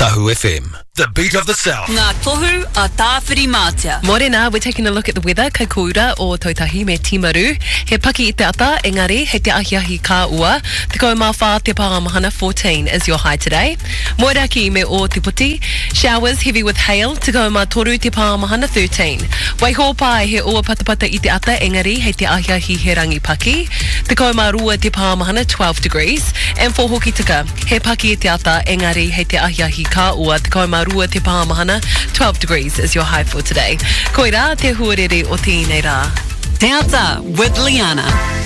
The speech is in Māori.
Tahu FM, the beat of the South. Ngā tohu a tāwhiri mātia. Morena, we're taking a look at the weather. Kai koura o Tautahi me Timaru. He paki I te ata, engari, he te ahiahi ka ua. Te koe mawha te Paramahana 14 is your high today. Moeraki me o Te Puti. Showers heavy with hail. Te koe mā toru te Paramahana 13. Waiho pai he oa patapata I te ata, engari, he te ahiahi he rangi paki. Te koe mā rua te Paramahana 12 degrees. And for Hoki Tika, he paki I te ata, engari, he te ahiahi ka ua. Te koe mā rua te Paramahana 12 degrees is your high for today. Koira, te huarere o tēnei rā. Te ata with Liana.